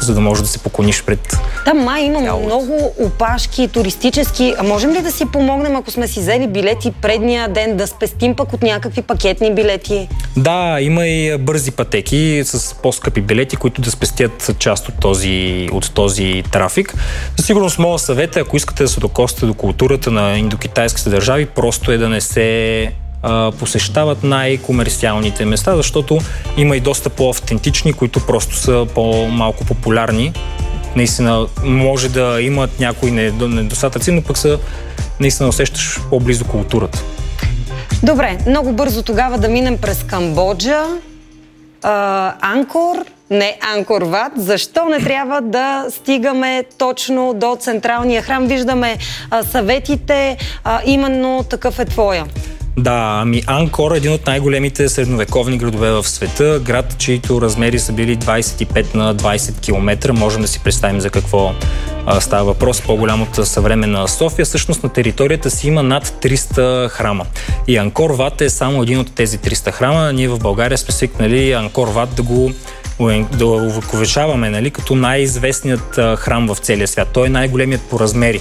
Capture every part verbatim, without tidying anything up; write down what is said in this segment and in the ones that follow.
опашка, за да можеш да се поклониш пред... Там май има тялото. много опашки, туристически. А можем ли да си помогнем, ако сме си взели билети предния ден, да спестим пък от някакви пакетни билети? Да, има и бързи пътеки с по-скъпи билети, които да спестят част от този, от този трафик. Със сигурност моя съвет е, ако искате да се докосате до културата на индокитайските държави, просто е да не се а, посещават най-комерциалните места, защото има и доста по-автентични, които просто са по-малко популярни. Наистина може да имат някои недостатъци, но пък са наистина усещаш по-близо културата. Добре, много бързо тогава да минем през Камбоджа. А, Анкор, не Анкор Ват. Защо не трябва да стигаме точно до централния храм? Виждаме а, съветите, а, именно такъв е твоя. Да, ами Анкор е един от най-големите средновековни градове в света. Град, чието размери са били двайсет и пет на двайсет километра. Можем да си представим за какво а, става въпрос. По-голям от съвременна София. Всъщност на територията си има над триста храма. И Анкор Ват е само един от тези триста храма. Ние в България сме свикнали Анкор Ват да го да увековечаваме, нали, като най-известният а, храм в целия свят. Той е най-големият по размери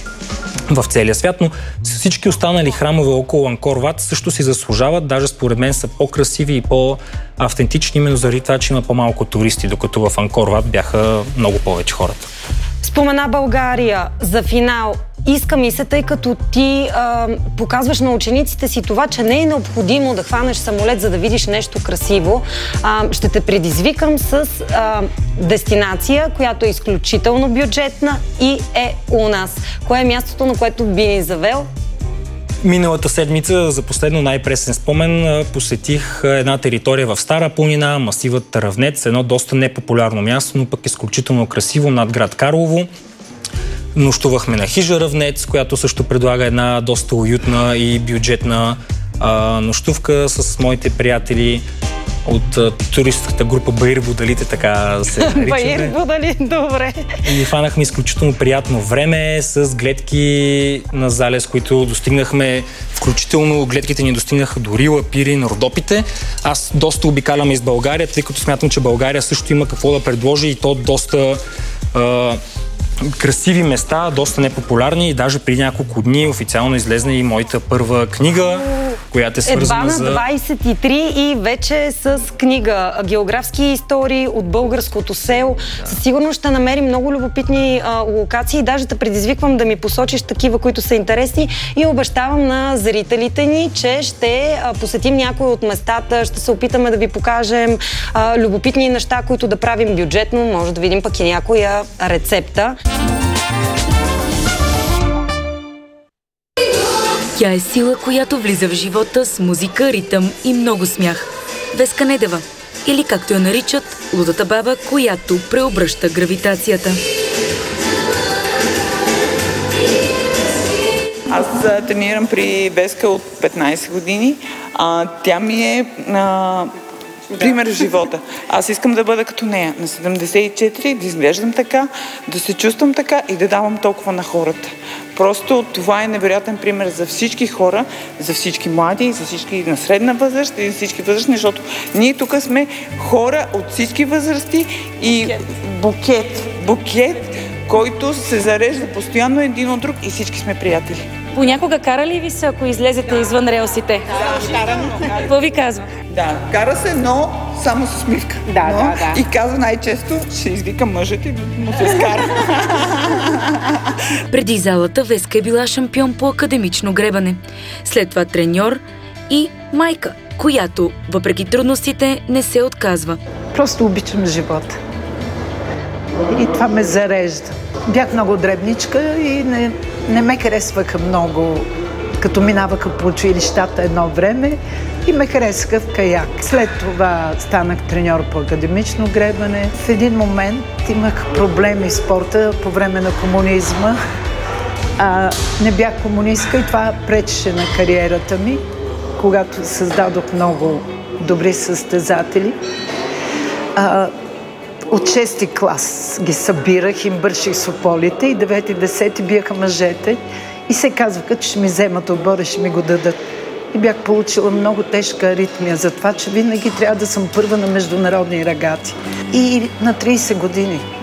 в целия свят, но всички останали храмове около Анкор Ват също си заслужават, даже според мен са по-красиви и по-автентични, именно заради това, че има по-малко туристи, докато в Анкор Ват бяха много повече хората. Спомена България за финал. Иска ми се, тъй като ти а, показваш на учениците си това, че не е необходимо да хванеш самолет, за да видиш нещо красиво. А, ще те предизвикам с а, дестинация, която е изключително бюджетна и е у нас. Кое е мястото, на което би ни завел? Миналата седмица, за последно най-пресен спомен, посетих една територия в Стара планина, масивът Равнец, едно доста непопулярно място, но пък изключително красиво над град Карлово. Нощувахме на хижа Равнец, която също предлага една доста уютна и бюджетна а, нощувка с моите приятели от а, туристската група Баир Будалите, така се наричаме. Баир Будали, добре. И фанахме изключително приятно време с гледки на залез, които достигнахме, включително гледките ни достигнаха до Рила, Пирин, Родопите. Аз доста обикалям из България, тъй като смятам, че България също има какво да предложи и то доста а, красиви места, доста непопулярни и даже преди няколко дни официално излезна и моята първа книга, която е свързана за... Едва на двайсет и три и вече с книга географски истории от българското село. Да. Със сигурност ще намерим много любопитни а, локации. Даже те предизвиквам да ми посочиш такива, които са интересни и обещавам на зрителите ни, че ще а, посетим някои от местата, ще се опитаме да ви покажем а, любопитни неща, които да правим бюджетно. Може да видим пък и някоя рецепта. Тя е сила, която влиза в живота с музика, ритъм и много смях. Веска Недева, или както я наричат, лудата баба, която преобръща гравитацията. Аз тренирам при Веска от петнайсет години. А, тя ми е а, пример в живота. Аз искам да бъда като нея. На седемдесет и четири, да изглеждам така, да се чувствам така и да давам толкова на хората. Просто това е невероятен пример за всички хора, за всички млади, за всички на средна възраст и за всички възрастни, защото ние тук сме хора от всички възрасти и букет, букет, който се зарежда постоянно един от друг и всички сме приятели. Понякога кара ли ви се, ако излезете да, извън релсите? Да, кара, кара. Какво ви казва? Да, кара се, но само с усмивка. Да, но, да, да. И казва най-често, ще извика мъжът и му се скара. Преди залата Веска е била шампион по академично гребане. След това треньор и майка, която, въпреки трудностите, не се отказва. Просто обичам живота. И това ме зарежда. Бях много дребничка и не, не ме харесваха много, като минаваха по училищата едно време и ме харесаха в каяк. След това станах треньор по академично гребане. В един момент имах проблеми в спорта по време на комунизма. А, не бях комунистка и това пречеше на кариерата ми, когато създадох много добри състезатели. А, От шести клас ги събирах, им бърших сополите и девети и десети биеха мъжете и се казваха, че ще ми вземат отбора, ще ми го дадат. И бях получила много тежка аритмия за това, че винаги трябва да съм първа на международни регати. И на трийсет години